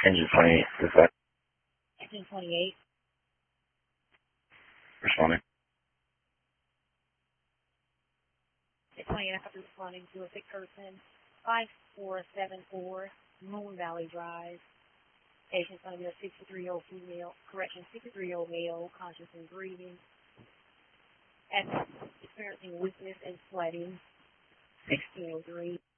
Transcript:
Engine 28, dispatch. Engine 28. Responding. 28 after responding to a sick person, 5474 Moon Valley Drive. Patient's going to be a 63-year-old female, 63-year-old male, conscious and breathing, experiencing weakness and sweating, 1603.